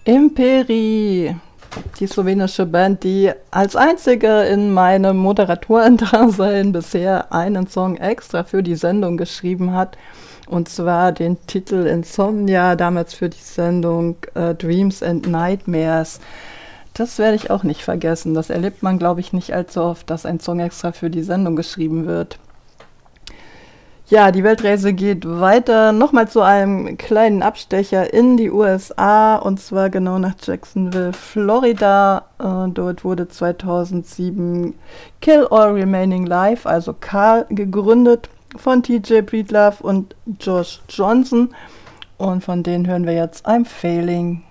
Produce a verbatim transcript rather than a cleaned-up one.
Imperi, die slowenische Band, die als einzige in meinem Moderatorendasein bisher einen Song extra für die Sendung geschrieben hat. Und zwar den Titel Insomnia, damals für die Sendung äh, Dreams and Nightmares. Das werde ich auch nicht vergessen. Das erlebt man, glaube ich, nicht allzu oft, dass ein Song extra für die Sendung geschrieben wird. Ja, die Weltreise geht weiter. Nochmal zu einem kleinen Abstecher in die U S A, und zwar genau nach Jacksonville, Florida. Äh, dort wurde zweitausendsieben Kill All Remaining Life, also K, gegründet von T J Breedlove und Josh Johnson. Und von denen hören wir jetzt I'm Failing.